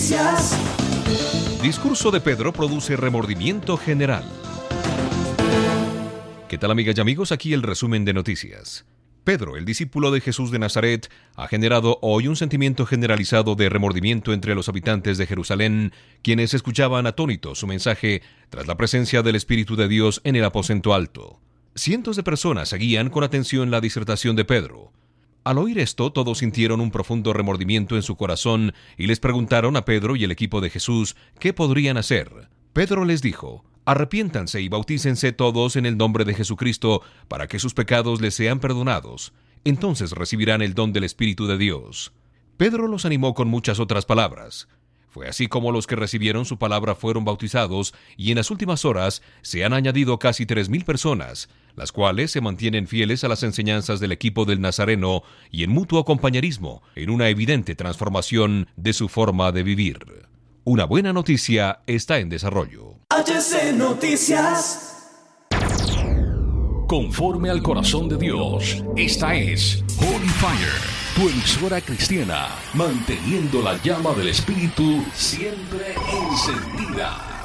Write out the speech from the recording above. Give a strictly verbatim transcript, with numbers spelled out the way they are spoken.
Noticias. Discurso de Pedro produce remordimiento general. ¿Qué tal, amigas y amigos? Aquí el resumen de noticias. Pedro, el discípulo de Jesús de Nazaret, ha generado hoy un sentimiento generalizado de remordimiento entre los habitantes de Jerusalén, quienes escuchaban atónitos su mensaje tras la presencia del Espíritu de Dios en el aposento alto. Cientos de personas seguían con atención la disertación de Pedro. Al oír esto, todos sintieron un profundo remordimiento en su corazón y les preguntaron a Pedro y el equipo de Jesús qué podrían hacer. Pedro les dijo: arrepiéntanse y bautícense todos en el nombre de Jesucristo para que sus pecados les sean perdonados. Entonces recibirán el don del Espíritu de Dios. Pedro los animó con muchas otras palabras. Fue así como los que recibieron su palabra fueron bautizados, y en las últimas horas se han añadido casi tres mil personas, las cuales se mantienen fieles a las enseñanzas del equipo del Nazareno y en mutuo compañerismo, en una evidente transformación de su forma de vivir. Una buena noticia está en desarrollo. H C Noticias. Conforme al corazón de Dios, esta es Holy Fire, tu emisora cristiana, manteniendo la llama del Espíritu siempre encendida.